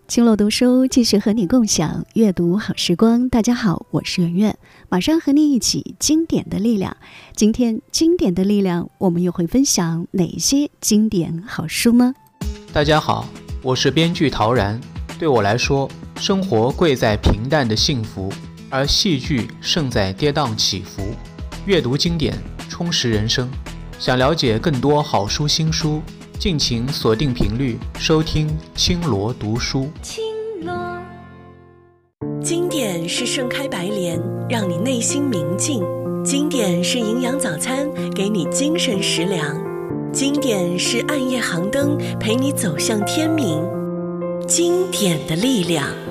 青楼读书继续和你共享阅读好时光。大家好，我是圆圆，马上和你一起经典的力量。今天经典的力量，我们又会分享哪些经典好书呢？ 大家好，我是编剧陶然。对我来说，生活贵在平淡的幸福，而戏剧胜在跌宕起伏。阅读经典，充实人生。想了解更多好书新书，敬请锁定频率收听青罗读书。 经典是盛开白莲，让你内心明净；经典是营养早餐，给你精神食粮；经典是暗夜航灯，陪你走向天明。经典的力量。